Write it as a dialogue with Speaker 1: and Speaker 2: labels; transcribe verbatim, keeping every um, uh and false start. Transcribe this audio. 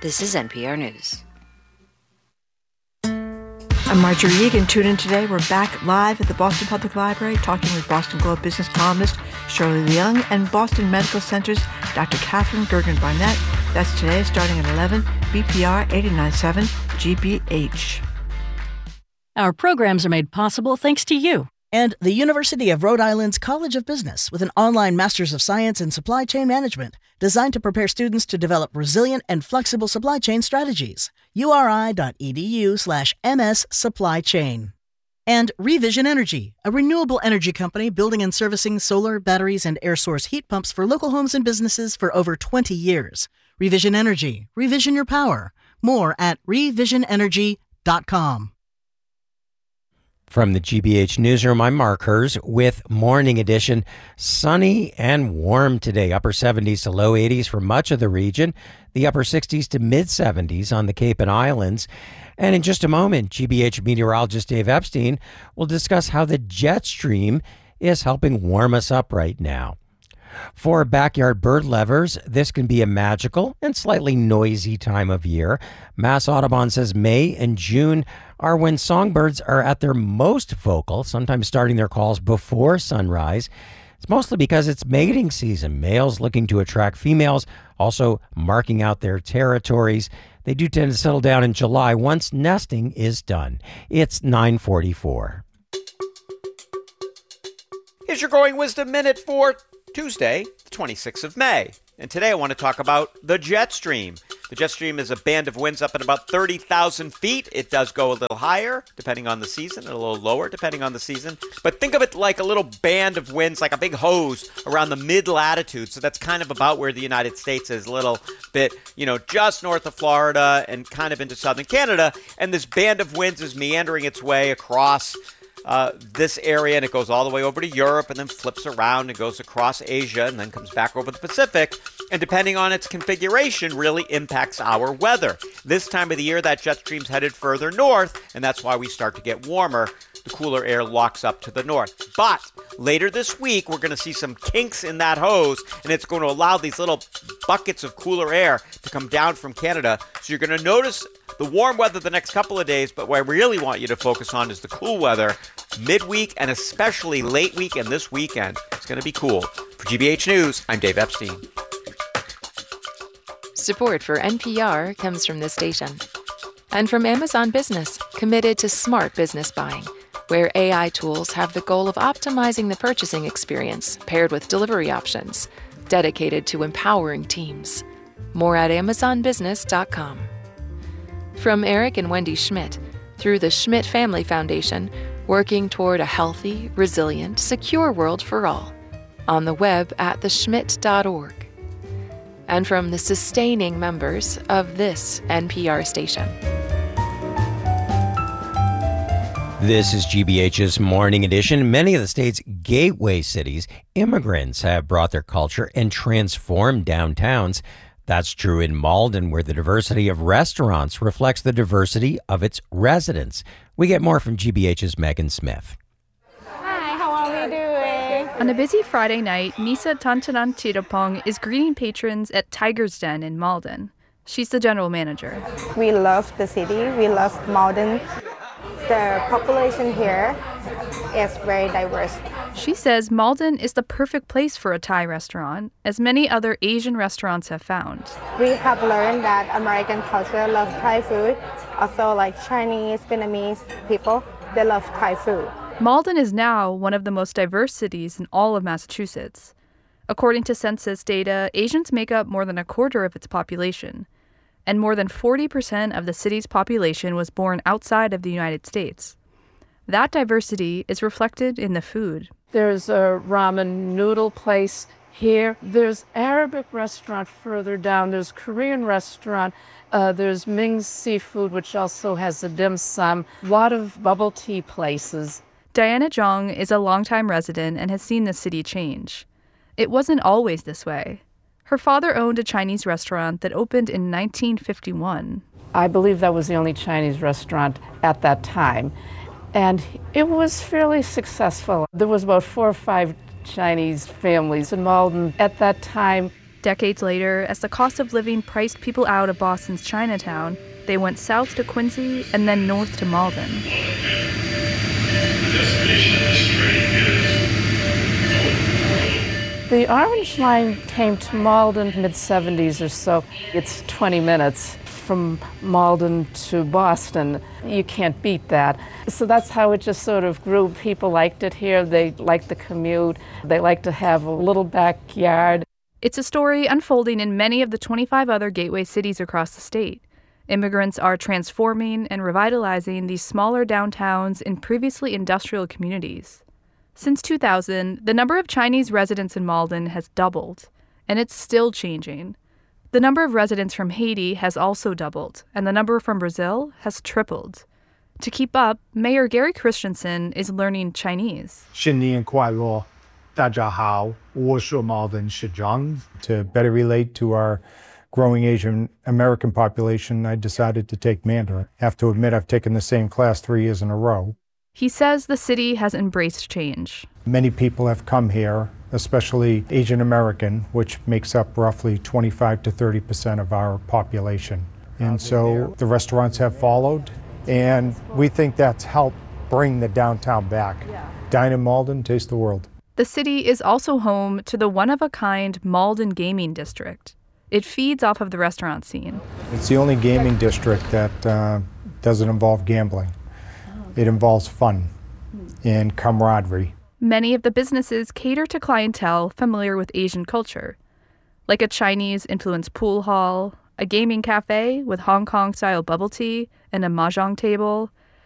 Speaker 1: This is N P R News.
Speaker 2: I'm Marjorie Egan. Tune in today. We're back live at the Boston Public Library talking with Boston Globe business columnist Shirley Leung and Boston Medical Center's Doctor Catherine Gergen-Barnett. That's today starting at eleven, B P R eighty-nine point seven G B H.
Speaker 3: Our programs are made possible thanks to you.
Speaker 4: And the University of Rhode Island's College of Business with an online Master's of Science in Supply Chain Management designed to prepare students to develop resilient and flexible supply chain strategies. uri.edu slash ms supply chain. And Revision Energy, a renewable energy company building and servicing solar, batteries, and air source heat pumps for local homes and businesses for over twenty years. Revision Energy. Revision your power. More at revision energy dot com.
Speaker 5: From the G B H Newsroom, I'm Mark Hers with Morning Edition. Sunny and warm today, upper seventies to low eighties for much of the region, the upper sixties to mid seventies on the Cape and Islands. And in just a moment, G B H meteorologist Dave Epstein will discuss how the jet stream is helping warm us up right now. For backyard bird lovers, this can be a magical and slightly noisy time of year. Mass Audubon says May and June are when songbirds are at their most vocal, sometimes starting their calls before sunrise. It's mostly because it's mating season. Males looking to attract females, also marking out their territories. They do tend to settle down in July once nesting is done. It's nine forty-four.
Speaker 6: Here's your Growing Wisdom Minute for Tuesday, the twenty-sixth of May. And today I want to talk about the jet stream. The jet stream is a band of winds up at about thirty thousand feet. It does go a little higher depending on the season, and a little lower depending on the season. But think of it like a little band of winds, like a big hose around the mid-latitude. So that's kind of about where the United States is, a little bit, you know, just north of Florida and kind of into southern Canada. And this band of winds is meandering its way across Uh, this area, and it goes all the way over to Europe and then flips around and goes across Asia and then comes back over the Pacific, and depending on its configuration really impacts our weather. This time of the year that jet stream's headed further north, and that's why we start to get warmer. The cooler air locks up to the north. But later this week, we're going to see some kinks in that hose, and it's going to allow these little buckets of cooler air to come down from Canada. So you're going to notice the warm weather the next couple of days, but what I really want you to focus on is the cool weather midweek and especially late week and this weekend. It's going to be cool. For G B H News, I'm Dave Epstein.
Speaker 7: Support for N P R comes from this station. And from Amazon Business, committed to smart business buying, where A I tools have the goal of optimizing the purchasing experience paired with delivery options, dedicated to empowering teams. More at amazon business dot com. From Eric and Wendy Schmidt, through the Schmidt Family Foundation, working toward a healthy, resilient, secure world for all. On the web at the schmidt dot org. And from the sustaining members of this N P R station.
Speaker 5: This is G B H's Morning Edition. Many of the state's gateway cities, immigrants have brought their culture and transformed downtowns. That's true in Malden, where the diversity of restaurants reflects the diversity of its residents. We get more from G B H's Megan Smith.
Speaker 8: Hi, how are we doing?
Speaker 9: On a busy Friday night, Nisa Tanchanan Chirapong is greeting patrons at Tiger's Den in Malden. She's the general manager.
Speaker 8: We love the city. We love Malden. The population here is very diverse.
Speaker 9: She says Malden is the perfect place for a Thai restaurant, as many other Asian restaurants have found.
Speaker 8: We have learned that American culture loves Thai food. Also, like Chinese, Vietnamese people, they love Thai food.
Speaker 9: Malden is now one of the most diverse cities in all of Massachusetts. According to census data, Asians make up more than a quarter of its population, and more than forty percent of the city's population was born outside of the United States. That diversity is reflected in the food.
Speaker 10: There's a ramen noodle place here. There's Arabic restaurant further down. There's Korean restaurant. Uh, there's Ming's Seafood, which also has a dim sum. A lot of bubble tea places.
Speaker 9: Diana Zhang is a longtime resident and has seen the city change. It wasn't always this way. Her father owned a Chinese restaurant that opened in nineteen fifty-one.
Speaker 10: I believe that was the only Chinese restaurant at that time. And it was fairly successful. There was about four or five Chinese families in Malden at that time.
Speaker 9: Decades later, as the cost of living priced people out of Boston's Chinatown, they went south to Quincy and then north to Malden.
Speaker 10: The Orange Line came to Malden mid seventies or so. It's twenty minutes from Malden to Boston. You can't beat that. So that's how it just sort of grew. People liked it here. They liked the commute. They liked to have a little backyard.
Speaker 9: It's a story unfolding in many of the twenty-five other gateway cities across the state. Immigrants are transforming and revitalizing these smaller downtowns in previously industrial communities. Since two thousand, the number of Chinese residents in Malden has doubled, and it's still changing. The number of residents from Haiti has also doubled, and the number from Brazil has tripled. To keep up, Mayor Gary Christensen is learning Chinese.
Speaker 1: 新年快乐，大家好，我是Malden Shijang. To better relate to our growing Asian American population, I decided to take Mandarin. I have to admit I've taken the same class three years in a row.
Speaker 9: He says the city has embraced change.
Speaker 1: Many people have come here, especially Asian American, which makes up roughly twenty-five to thirty percent of our population. And so the restaurants have followed, and we think that's helped bring the downtown back. Dine in Malden, taste the world.
Speaker 9: The city is also home to the one-of-a-kind Malden Gaming District. It feeds off of the restaurant scene.
Speaker 1: It's the only gaming district that uh, doesn't involve gambling. It involves fun and camaraderie.
Speaker 9: Many of the businesses cater to clientele familiar with Asian culture, like a Chinese-influenced pool hall, a gaming cafe with Hong Kong-style bubble tea, and a mahjong table,